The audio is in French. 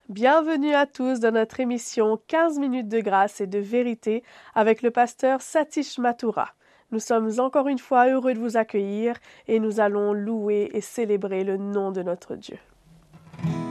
Bienvenue à tous dans notre émission 15 minutes de grâce et de vérité avec le pasteur Satish Mathura. Nous sommes encore une fois heureux de vous accueillir et nous allons louer et célébrer le nom de notre Dieu.